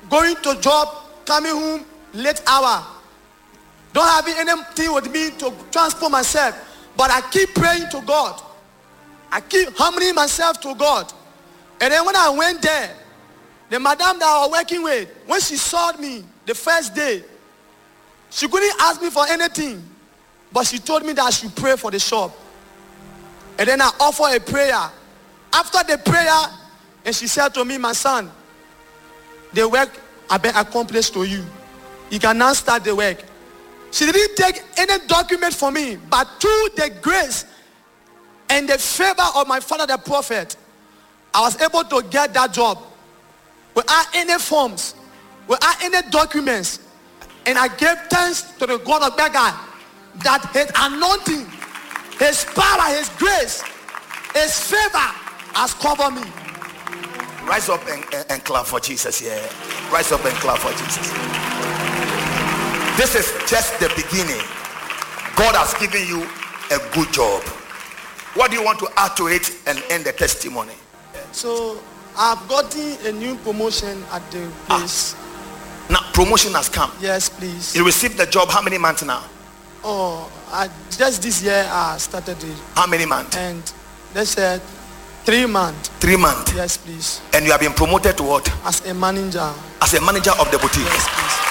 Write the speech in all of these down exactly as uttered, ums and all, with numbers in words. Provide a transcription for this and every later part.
going to job, coming home late hour. Don't have anything with me to transport myself. But I keep praying to God. I keep humbling myself to God. And then when I went there, the madam that I was working with, when she saw me the first day, she couldn't ask me for anything. But she told me that I should pray for the shop. And then I offered a prayer. After the prayer, and she said to me, my son, the work has been accomplished to you. You can now start the work. She didn't take any document for me, but through the grace and the favor of my father the prophet, I was able to get that job without any forms, without any documents. And I gave thanks to the God of Beggar that his anointing, his power, his grace, his favor has covered me. Rise up and, and, and clap for Jesus. Yeah. Rise up and clap for Jesus. This is just the beginning. God has given you a good job. What do you want to add to it and end the testimony? So I've gotten a new promotion at the place. Ah. Now promotion has come. Yes, please. You received the job how many months now? Oh, I, just this year I started it. How many months? And they said three months. Three months? Yes, please. And you have been promoted to what? As a manager. As a manager of the boutique? Yes, please.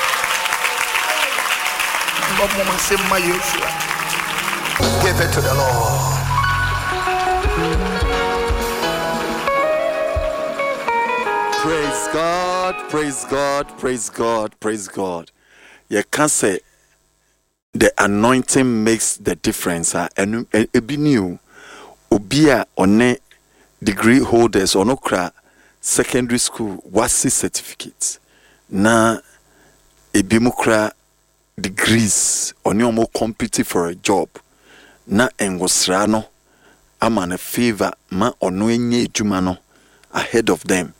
Give it to the Lord. Praise God, praise God, praise God, praise God. You can't say the anointing makes the difference. And it be new. Obia one degree holders or no cra secondary school wasi certificates. Na ebimukra degrees on your more compete for a job. Na engosrano ama na favor ma ono enye ejumano ahead of them.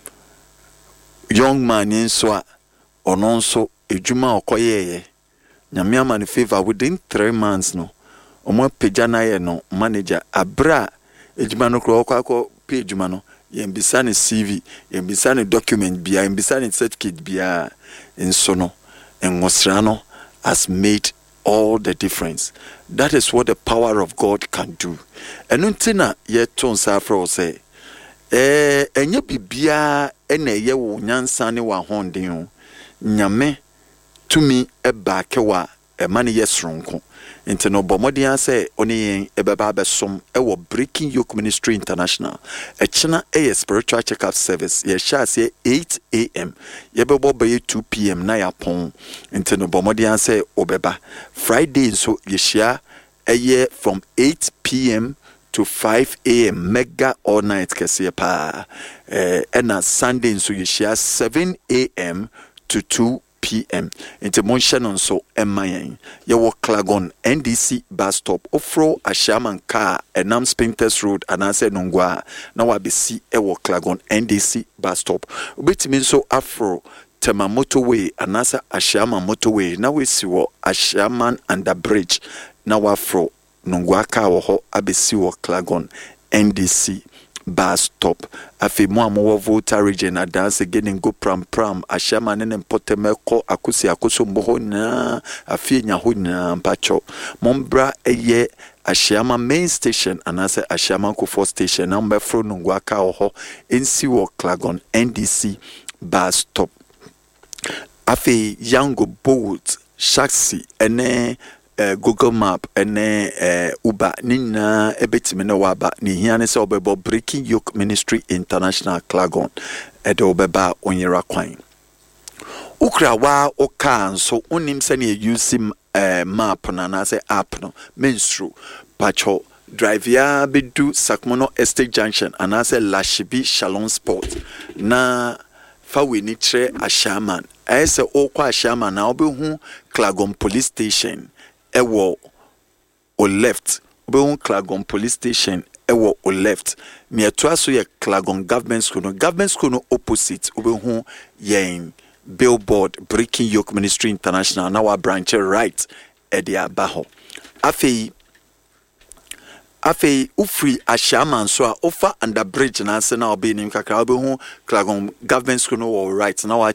Young man yenso a ono nso ejuma okoyeye. Nyame ama na favor within three months no. Omo peja na ye no manager abra ejuma no kro akọ pe ejuma no yembisa ne C V yembisa ne document bia yembisa ne certificate bia enso no engosra no has made all the difference. That is what the power of God can do. Enuntina ye ton safro say eh enye bibia ena ye wo nyansa ne wa honden nyame tumi eba kewa e mane yesronko nti no bomodian say oni yen ebeba besom e wo Breaking Yoke Ministry International e china e spiritual check-up service ye sha say eight a m ye bebo be two p m na ya pon nti no bomodian say obeba Friday so ye share e from eight p m to five a m mega all night kese pa eh na Sunday so ye share seven a m to two p m into Monshanon so Emayan. You walk Clagon N D C bus stop offro a shaman car and Nam Spinters Road and I said Nongwa. Now I be see a walk Clagon N D C bus stop. Which means so Afro Tema motorway and answer a shaman motorway. Now we see what a shaman and the bridge. Now Afro Nongwa car or abesi walk Clagon N D C bus stop. Afi mo amowo Volta region na dance again in go pram pram ashama ne mpotemeko akusi akoso mbo na afi nya ho na mpacho mombra eye ashama main station anase ashama ko station number fro nungwa ka ho nsi wo Clagon N D C bus stop. Afi yango boat shaxi ene Uh, Google Map and uh, Uber nina ebetime na waba ni hiane se obebo Breaking Yoke Ministry International Clagon edo obeba onyera kwan ukra wa oka nso onim se na use uh, map na na se app no menstru pacho drive ya bedu Sakmono Estate Junction anase Lashibi Shalom Sport na fawe ni tre ashaman ese okwa ashaman na obehu Clagon Police Station ewo o left obehu Clagon Police Station ewo o left me to so ye Clagon Government School no Government School no opposite obehu yen billboard Breaking Yoke Ministry International na wa branch right e de abaho afei afei ufri ashaman so a offer under bridge na se na obe nim kakra obehu Clagon Government School no right na wa